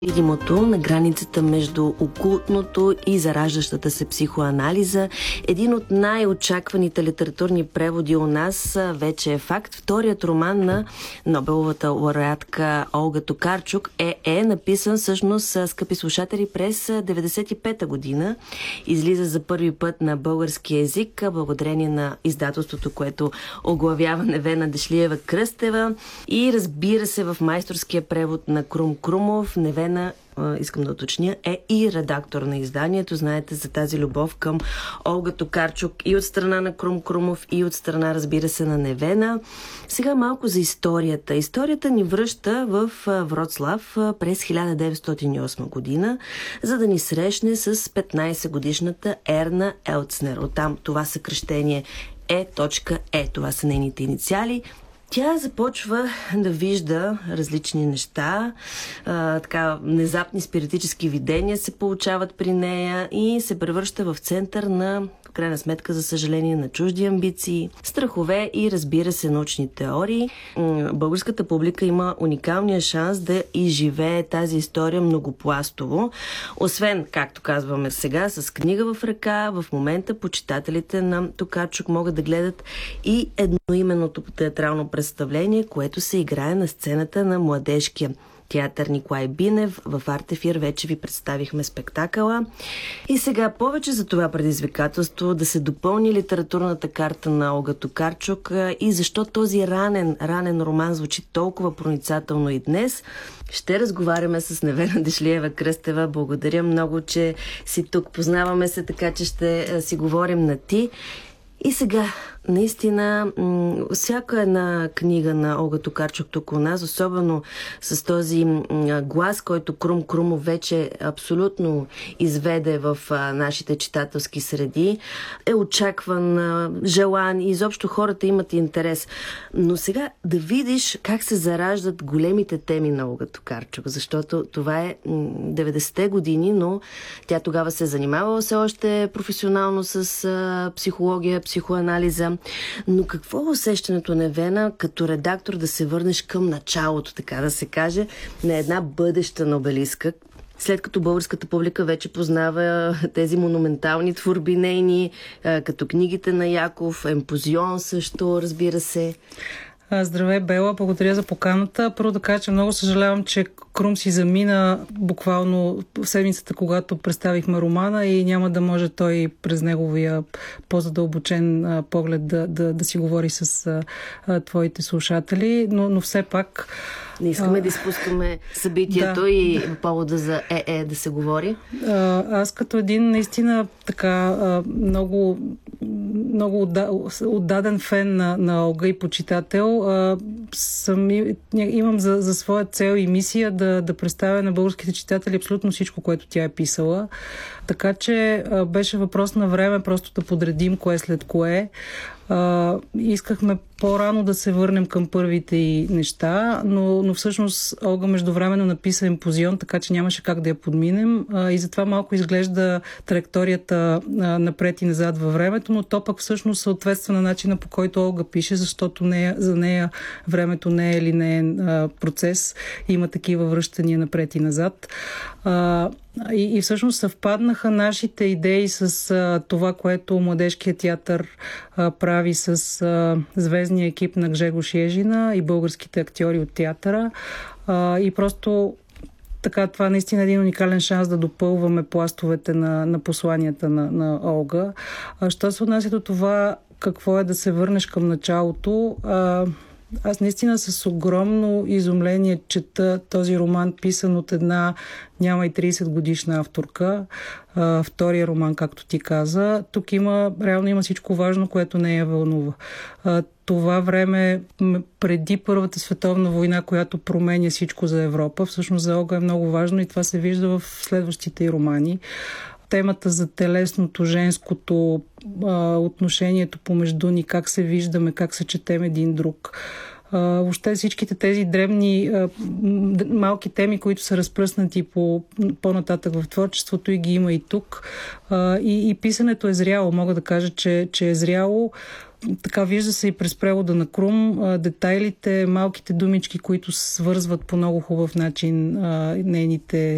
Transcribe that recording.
Видимото на границата между окултното и зараждащата се психоанализа. Един от най-очакваните литературни преводи у нас вече е факт. Вторият роман на Нобеловата лауреатка Олга Токарчук е написан всъщност, скъпи слушатели, през 1995 година. Излиза за първи път на български език, благодарение на издателството, което оглавява Невена Дешлиева-Кръстева, и разбира се в майсторския превод на Крум Крумов. Невена, искам да уточня, е и редактор на изданието. Знаете за тази любов към Олга Токарчук и от страна на Крум Крумов, и от страна, разбира се, на Невена. Сега малко за историята. Историята ни връща в Вроцлав през 1908 година, за да ни срещне с 15-годишната Ерна Елцнер. Оттам това съкръщение Е.Е. Това са нейните инициали. Тя започва да вижда различни неща, така внезапни спиритически видения се получават при нея и се превръща в център на, в крайна сметка, за съжаление, на чужди амбиции, страхове и, разбира се, научни теории. Българската публика има уникалния шанс да изживее тази история многопластово. Освен, както казваме сега, с книга в ръка, в момента почитателите на Токарчук могат да гледат и едноименното театрално представление, което се играе на сцената на Младежкия театър Николай Бинев. В Артефир вече ви представихме спектакъла. И сега повече за това предизвикателство да се допълни литературната карта на Олга Токарчук и защо този ранен роман звучи толкова проницателно и днес. Ще разговаряме с Невена Дешлиева-Кръстева. Благодаря много, че си тук. Познаваме се, така че ще си говорим на ти. И сега, наистина, всяка една книга на Олга Токарчук тук у нас, особено с този глас, който Крум Крумов вече абсолютно изведе в нашите читателски среди, е очакван, желан и изобщо хората имат интерес. Но сега да видиш как се зараждат големите теми на Олга Токарчук, защото това е 90-те години, но тя тогава се занимавала все още професионално с психология, психоанализа. Но какво е усещането, Невена, като редактор да се върнеш към началото, така да се каже, на една бъдеща нобелистка, след като българската публика вече познава тези монументални творби нейни, като книгите на Яков, Емпозион също, разбира се? Здравей, Бела, благодаря за поканата. Първо да кажа, че много съжалявам, че Крум си замина буквално в седмицата, когато представихме романа и няма да може той през неговия по-задълбочен поглед да си говори с твоите слушатели, но все пак... Не искаме да изпускаме събитието и повода за да се говори. Аз като един наистина така много отдаден фен на Олга и почитател, имам за своя цел и мисия да представя на българските читатели абсолютно всичко, което тя е писала. Така че беше въпрос на време просто да подредим кое след кое. Искахме по-рано да се върнем към първите й неща, но всъщност Олга междувременно написа Емпозион, така че нямаше как да я подминем и затова малко изглежда траекторията напред и назад във времето, но то пък всъщност съответства на начина, по който Олга пише, защото за нея времето не е линеен процес, има такива връщания напред и назад. И всъщност съвпаднаха нашите идеи с това, което Младежкият театър прави с звездния екип на Гжегош Ежина и българските актьори от театъра. И просто така, това наистина е един уникален шанс да допълваме пластовете на посланията на Олга. Що се отнася до това, какво е да се върнеш към началото, аз наистина с огромно изумление чета този роман, писан от една няма и 30 годишна авторка. Втория роман, както ти каза. Тук реално има всичко важно, което не я вълнува. Това време преди Първата световна война, която променя всичко за Европа, всъщност за Олга е много важно и това се вижда в следващите й романи. Темата за телесното, женското, отношението помежду ни, как се виждаме, как се четем един друг. Въобще всичките тези дребни малки теми, които са разпръснати по-нататък в творчеството и ги има и тук. И писането е зряло. Мога да кажа, че е зряло. Така вижда се и през превода на Крум. Детайлите, малките думички, които свързват по много хубав начин нейните